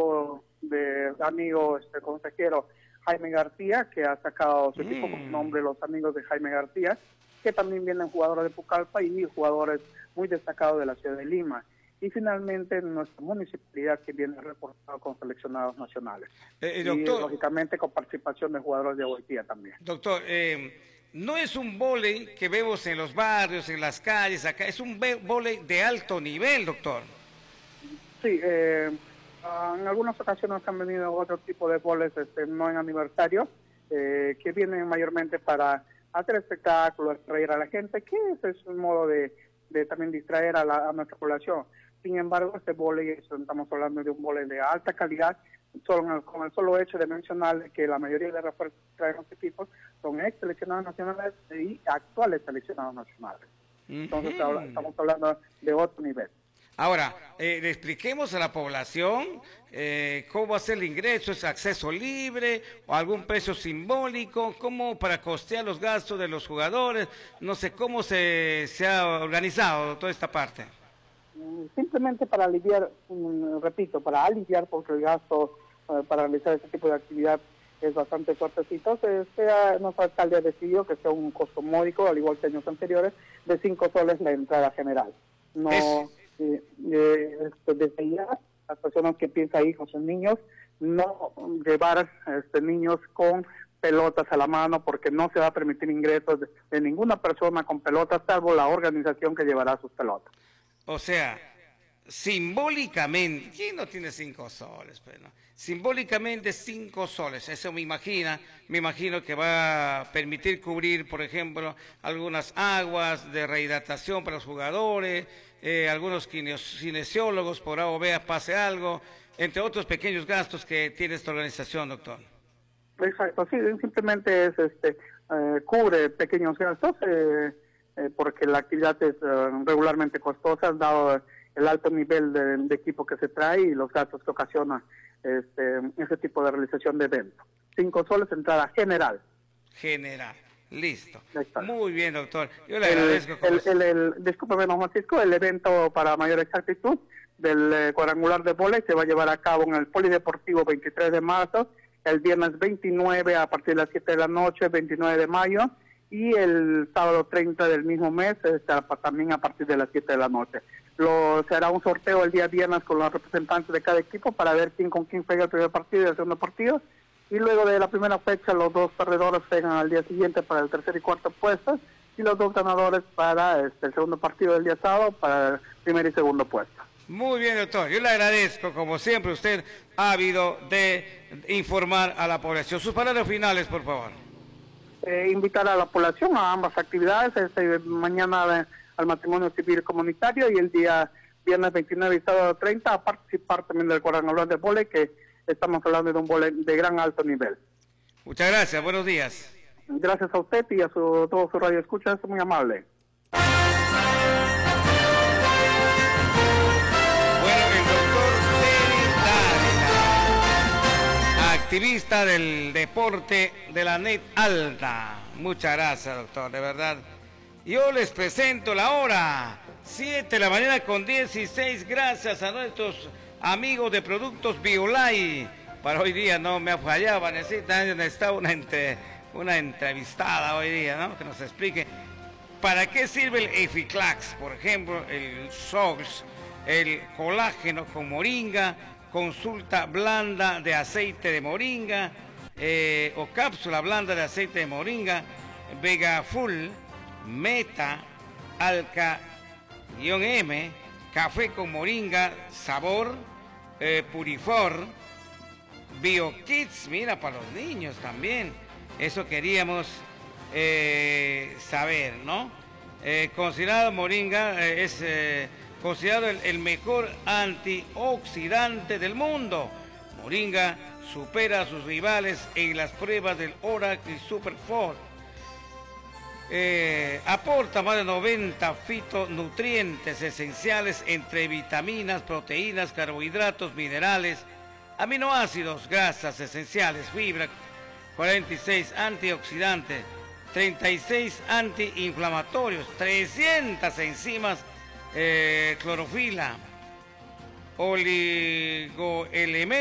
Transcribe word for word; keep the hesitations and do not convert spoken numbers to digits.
equipo de amigo este consejero Jaime García, que ha sacado su equipo Mm. con nombre Los Amigos de Jaime García, que también vienen jugadores de Pucallpa y jugadores muy destacados de la ciudad de Lima. Y finalmente nuestra municipalidad, que viene reportado con seleccionados nacionales. Eh, y doctor, lógicamente con participación de jugadores de Boitía también. doctor, eh, no es un vóley que vemos en los barrios, en las calles, acá, es un ve- vóley de alto nivel, doctor. Sí, eh, en algunas ocasiones han venido otro tipo de boles, este, no en aniversario, eh, que vienen mayormente para hacer espectáculos, distraer a la gente, que ese es un modo de, de también distraer a, la, a nuestra población. Sin embargo, este vóley, estamos hablando de un vóley de alta calidad, solo, con el solo hecho de mencionar que la mayoría de refuerzos que traen los equipos son ex seleccionados nacionales y actuales seleccionados nacionales. Entonces, Ujú. habla- estamos hablando de otro nivel. Ahora, eh, le expliquemos a la población eh, cómo hacer el ingreso, ¿es acceso libre o algún precio simbólico? ¿Cómo para costear los gastos de los jugadores? No sé cómo se, se ha organizado toda esta parte. Simplemente para aliviar, mm, repito, para aliviar, porque el gasto eh, para realizar este tipo de actividad es bastante fuertecito. Entonces, sea, nuestro alcalde decidió que sea un costo módico, al igual que años anteriores, de cinco soles la entrada general. No, Es- eh, eh, este, desde ya, las personas que piensan hijos o niños, no llevar este, niños con pelotas a la mano, porque no se va a permitir ingresos de, de ninguna persona con pelotas, salvo la organización que llevará sus pelotas. O sea, simbólicamente, ¿quién no tiene cinco soles? Pues, no? Simbólicamente cinco soles, eso me imagina, me imagino que va a permitir cubrir, por ejemplo, algunas aguas de rehidratación para los jugadores, eh, algunos quines- kinesiólogos por A o B pase algo, entre otros pequeños gastos que tiene esta organización, doctor. Exacto, sí, simplemente es este eh, cubre pequeños gastos eh, eh, porque la actividad es eh, regularmente costosa dado el alto nivel de, de equipo que se trae y los gastos que ocasiona este ese tipo de realización de eventos. Cinco soles entrada general. General, listo. Exacto. Muy bien, doctor. Yo le El, agradezco. Como el, el, el, discúlpeme, don Francisco, el evento para mayor exactitud del eh, cuadrangular de vóley se va a llevar a cabo en el Polideportivo veintitrés de marzo, el viernes veintinueve a partir de las siete de la noche, veintinueve de mayo, y el sábado treinta del mismo mes, está también a partir de las siete de la noche. Lo, se hará un sorteo el día viernes con los representantes de cada equipo para ver quién con quién juega el primer partido y el segundo partido, y luego de la primera fecha los dos perdedores juegan al día siguiente para el tercer y cuarto puesto, y los dos ganadores para este, el segundo partido del día sábado para el primer y segundo puesto. Muy bien, doctor. Yo le agradezco, como siempre, usted ha habido de informar a la población. Sus palabras finales, por favor. Eh, invitar a la población a ambas actividades, este, mañana eh, al matrimonio civil comunitario y el día viernes veintinueve y sábado treinta a participar también del cuadrangular de vóley, que estamos hablando de un vóley de gran alto nivel. Muchas gracias, buenos días. Gracias a usted y a su, todo su radio escucha, es muy amable. Bueno, el doctor Terry Dávila, activista del deporte de la Net Alta. Muchas gracias, doctor, de verdad. Yo les presento la hora, siete de la mañana con dieciséis, gracias a nuestros amigos de Productos Biolay. Para hoy día no me fallaba, necesitan, necesita una, entre, una entrevistada hoy día, ¿no? Que nos explique para qué sirve el Eficlax, por ejemplo, el S O G S, el colágeno con moringa, consulta blanda de aceite de moringa, eh, o cápsula blanda de aceite de moringa, Vega Full, Meta, Alca-M, café con moringa, sabor, eh, Purifor, BioKids, mira, para los niños también. Eso queríamos eh, saber, ¿no? Eh, considerado moringa, eh, es eh, considerado el, el mejor antioxidante del mundo. Moringa supera a sus rivales en las pruebas del Oracle Superfood. Eh, aporta más de noventa fitonutrientes esenciales entre vitaminas, proteínas, carbohidratos, minerales, aminoácidos, grasas esenciales, fibra, cuarenta y seis antioxidantes, treinta y seis antiinflamatorios, trescientas enzimas, eh, clorofila, oligoelementos.